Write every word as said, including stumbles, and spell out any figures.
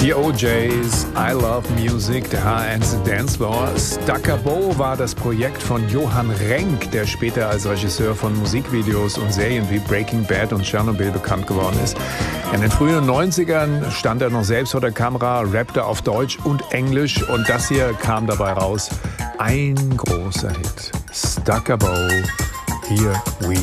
Die O Js, I Love Music, der H eins Dance Floor. Stuckabo war das Projekt von Johann Renck, der später als Regisseur von Musikvideos und Serien wie Breaking Bad und Chernobyl bekannt geworden ist. In den frühen neunzigern stand er noch selbst vor der Kamera, rappte auf Deutsch und Englisch und das hier kam dabei raus. Ein großer Hit. Stuckabo, Here We